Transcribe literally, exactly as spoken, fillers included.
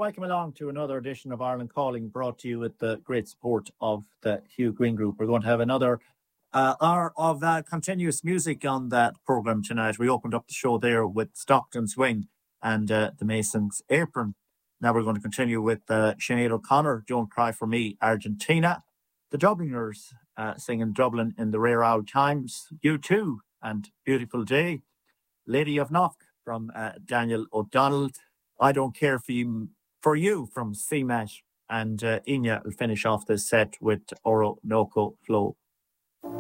welcome along to another edition of Ireland Calling, brought to you with the great support of the Hugh Green Group. We're going to have another uh, hour of uh, continuous music on that programme tonight. We opened up the show there with Stockton Swing and uh, the Masons' Apron. Now we're going to continue with uh, Sinead O'Connor, Don't Cry For Me, Argentina. The Dubliners uh, singing Dublin in the Rare Old Times, U two and Beautiful Day. Lady of Knock from uh, Daniel O'Donnell. I Don't Care For You, for you from C M A T. And uh, Enya will finish off this set with Orinoco Flow.